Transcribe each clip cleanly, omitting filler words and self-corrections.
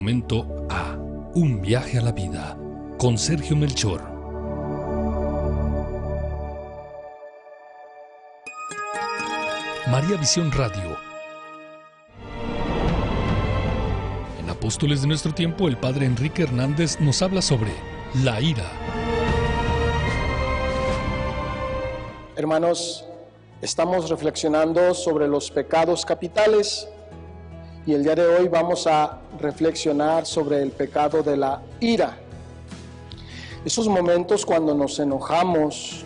Momento a Un viaje a la vida con Sergio Melchor. María Visión Radio. En Apóstoles de nuestro tiempo, el padre Enrique Hernández nos habla sobre la ira. Hermanos, estamos reflexionando sobre los pecados capitales y el día de hoy vamos a reflexionar sobre el pecado de la ira. Esos momentos cuando nos enojamos,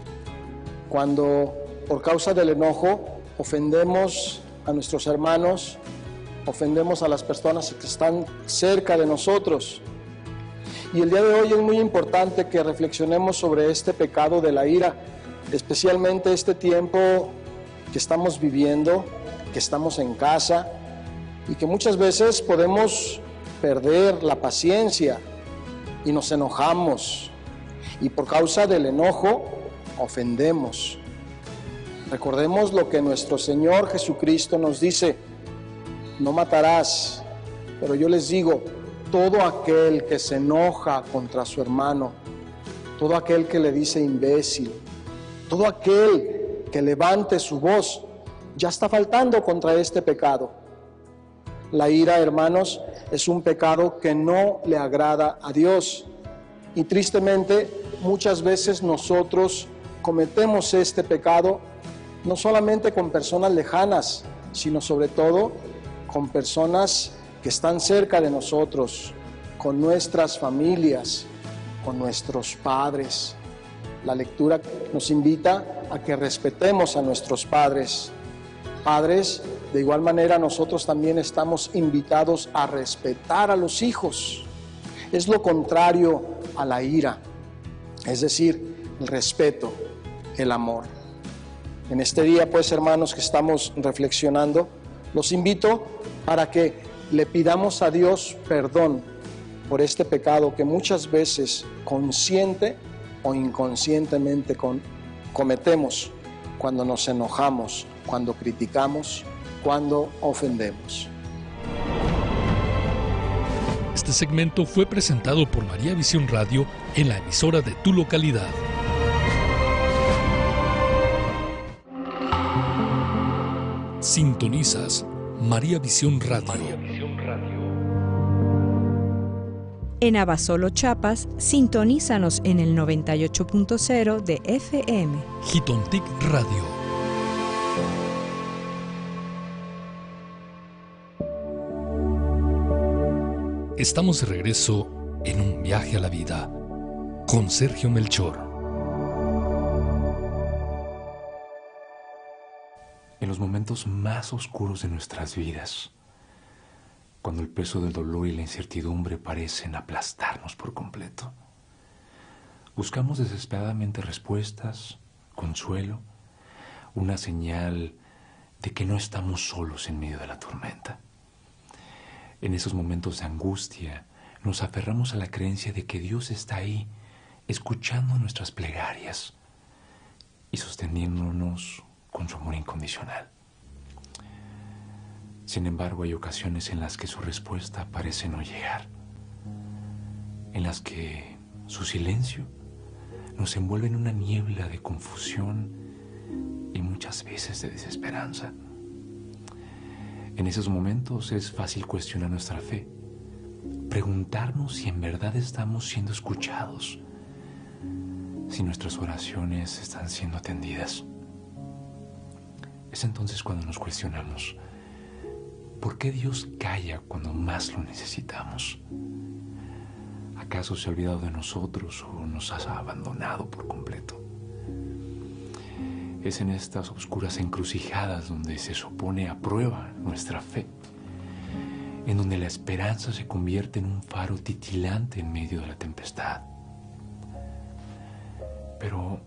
cuando por causa del enojo ofendemos a nuestros hermanos, ofendemos a las personas que están cerca de nosotros. Y el día de hoy es muy importante que reflexionemos sobre este pecado de la ira, especialmente este tiempo que estamos viviendo, que estamos en casa y que muchas veces podemos perder la paciencia y nos enojamos y por causa del enojo ofendemos. Recordemos lo que nuestro Señor Jesucristo nos dice: no matarás, pero yo les digo, todo aquel que se enoja contra su hermano, todo aquel que le dice imbécil, todo aquel que levante su voz, ya está faltando contra este pecado. La ira, hermanos, es un pecado que no le agrada a Dios. Y tristemente, muchas veces nosotros cometemos este pecado, no solamente con personas lejanas, sino sobre todo con personas que están cerca de nosotros, con nuestras familias, con nuestros padres. La lectura nos invita a que respetemos a nuestros padres. Padres, de igual manera nosotros también estamos invitados a respetar a los hijos. Es lo contrario a la ira, es decir, el respeto, el amor. En este día, pues, hermanos, que estamos reflexionando, los invito para que le pidamos a Dios perdón por este pecado que muchas veces consciente o inconscientemente cometemos cuando nos enojamos, cuando criticamos, cuando ofendemos. Este segmento fue presentado por María Visión Radio en la emisora de tu localidad. Sintonizas María Visión Radio. En Abasolo, Chiapas, sintonízanos en el 98.0 de FM. Jitontic Radio. Estamos de regreso en Un viaje a la vida con Sergio Melchor. En los momentos más oscuros de nuestras vidas, cuando el peso del dolor y la incertidumbre parecen aplastarnos por completo, buscamos desesperadamente respuestas, consuelo, una señal de que no estamos solos en medio de la tormenta. En esos momentos de angustia, nos aferramos a la creencia de que Dios está ahí, escuchando nuestras plegarias y sosteniéndonos con su amor incondicional. Sin embargo, hay ocasiones en las que su respuesta parece no llegar, en las que su silencio nos envuelve en una niebla de confusión y muchas veces de desesperanza. En esos momentos es fácil cuestionar nuestra fe, preguntarnos si en verdad estamos siendo escuchados, si nuestras oraciones están siendo atendidas. Es entonces cuando nos cuestionamos, ¿por qué Dios calla cuando más lo necesitamos? ¿Acaso se ha olvidado de nosotros o nos ha abandonado por completo? Es en estas oscuras encrucijadas donde se pone a prueba nuestra fe, en donde la esperanza se convierte en un faro titilante en medio de la tempestad. Pero,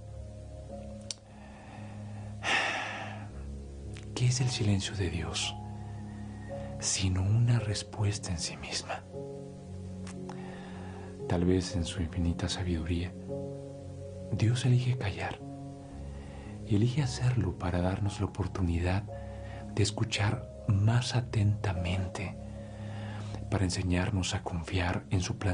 ¿qué es el silencio de Dios sino una respuesta en sí misma? Tal vez en su infinita sabiduría, Dios elige callar. Y elige hacerlo para darnos la oportunidad de escuchar más atentamente, para enseñarnos a confiar en su plan